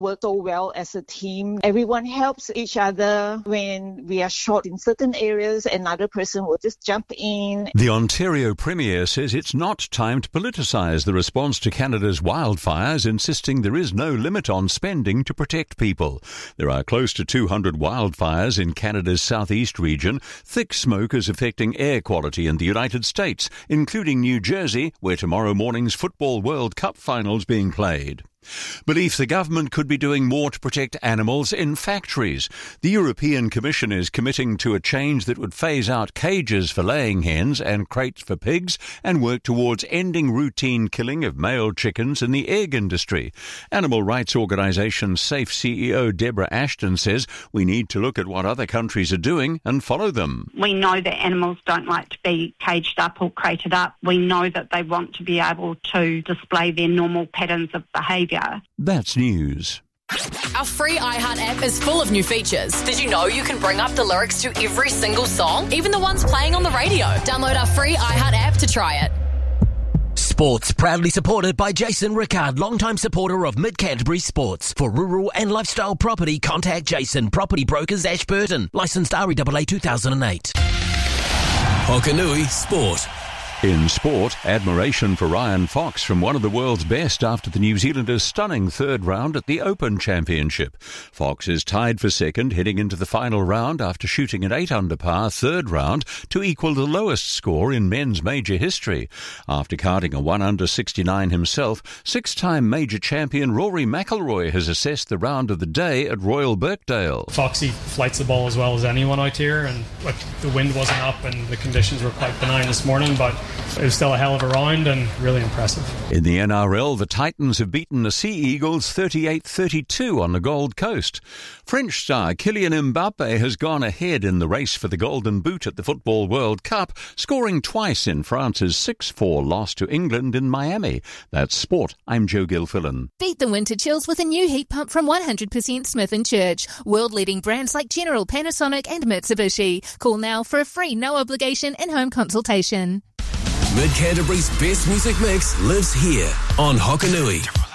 work so well as a team. Everyone helps each other. When we are short in certain areas, another person will just jump in. The Ontario Premier says it's not time to politicise the response to Canada's wildfires, insisting there is no limit on spending to protect people. There are close to 200 wildfires in Canada's southeast region. Thick smoke is affecting air quality in the United States, including New Jersey, where tomorrow morning's Football World Cup final's being played. Belief the government could be doing more to protect animals in factories. The European Commission is committing to a change that would phase out cages for laying hens and crates for pigs and work towards ending routine killing of male chickens in the egg industry. Animal rights organisation SAFE CEO Deborah Ashton says we need to look at what other countries are doing and follow them. We know that animals don't like to be caged up or crated up. We know that they want to be able to display their normal patterns of behaviour. That's news. Our free iHeart app is full of new features. Did you know you can bring up the lyrics to every single song, even the ones playing on the radio? Download our free iHeart app to try it. Sports proudly supported by Jason Rickard, longtime supporter of Mid-Canterbury Sports. For rural and lifestyle property, contact Jason, Property Brokers, Ashburton. Licensed REAA 2008. Hokanui Sport. In sport, admiration for Ryan Fox from one of the world's best after the New Zealanders' stunning third round at the Open Championship. Fox is tied for second heading into the final round after shooting an 8 under par third round to equal the lowest score in men's major history. After carding a 1 under 69 himself, six-time major champion Rory McIlroy has assessed the round of the day at Royal Birkdale. Foxy flights the ball as well as anyone out here, and the wind wasn't up and the conditions were quite benign this morning, but it was still a hell of a round and really impressive. In the NRL, the Titans have beaten the Sea Eagles 38-32 on the Gold Coast. French star Kylian Mbappe has gone ahead in the race for the Golden Boot at the Football World Cup, scoring twice in France's 6-4 loss to England in Miami. That's sport. I'm Joe Gilfillan. Beat the winter chills with a new heat pump from 100% Smith & Church. World-leading brands like General, Panasonic and Mitsubishi. Call now for a free no-obligation in-home consultation. Mid-Canterbury's best music mix lives here on Hokanui.